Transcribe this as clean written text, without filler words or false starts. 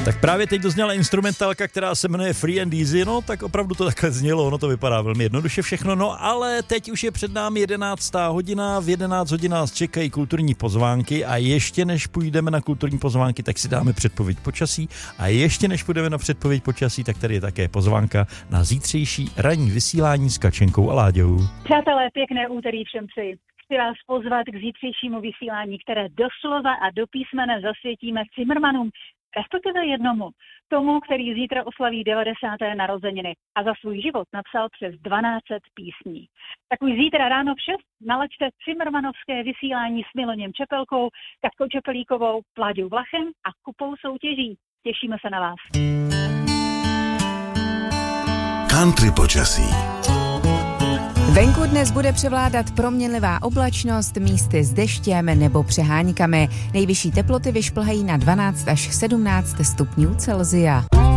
Tak právě teď dozněla instrumentálka, která se jmenuje Free and Easy, no tak opravdu to takhle znělo, ono to vypadá velmi jednoduše všechno, no ale teď už je před námi 11. hodina, v 11 hodin nás čekají kulturní pozvánky a ještě než půjdeme na kulturní pozvánky, tak si dáme předpověď počasí a ještě než půjdeme na předpověď počasí, tak tady je také pozvánka na zítřejší ranní vysílání s Kačenkou a Láďou. Přátelé, pěkné úterý všem přeji. Chci vás pozvat k zítřejšímu vysílání, které doslova a do písmene zasvětíme Cimrmanům, respektive jednomu, tomu, který zítra oslaví 90. narozeniny a za svůj život napsal přes 1200 písní. Tak už zítra ráno v 6 nalaďte Cimrmanovské vysílání s Miloněm Čepelkou, Katkou Čepelíkovou, Láďou Vlachem a kupou soutěží. Těšíme se na vás. Country počasí. Venku dnes bude převládat proměnlivá oblačnost, místy s deštěm nebo přeháňkami. Nejvyšší teploty vyšplhají na 12 až 17 stupňů Celsia.